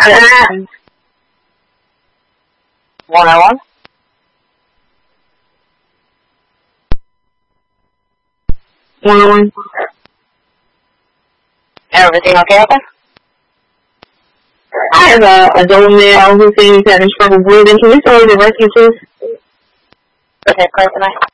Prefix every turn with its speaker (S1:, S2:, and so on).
S1: 101? Everything okay with her?
S2: I have an adult male who seems having trouble breathing. Can you tell me the rescue, please?
S1: Okay, clear tonight.